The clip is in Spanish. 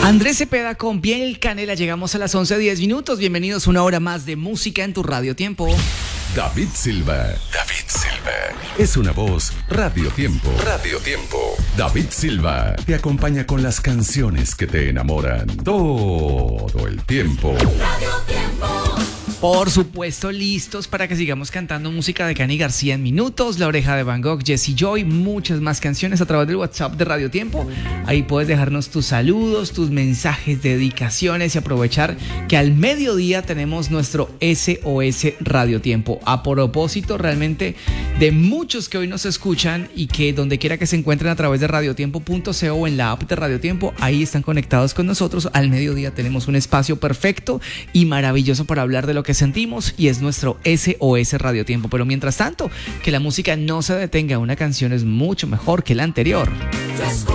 Andrés Cepeda con Piel Canela. Llegamos a las 11:10. Bienvenidos a una hora más de música en tu Radio Tiempo. David Silva. Es una voz Radio Tiempo. David Silva te acompaña con las canciones que te enamoran todo el tiempo. Radio Tiempo. Por supuesto, listos para que sigamos cantando música de Cani García en minutos, La Oreja de Van Gogh, Jessie Joy, muchas más canciones a través del WhatsApp de Radio Tiempo. Ahí puedes dejarnos tus saludos, tus mensajes, dedicaciones y aprovechar que al mediodía tenemos nuestro SOS Radio Tiempo. A propósito realmente de muchos que hoy nos escuchan y que donde quiera que se encuentren a través de radiotiempo.co o en la app de Radio Tiempo, ahí están conectados con nosotros. Al mediodía tenemos un espacio perfecto y maravilloso para hablar de lo que sentimos y es nuestro SOS Radio Tiempo. Pero mientras tanto, que la música no se detenga. Una canción es mucho mejor que la anterior. Yo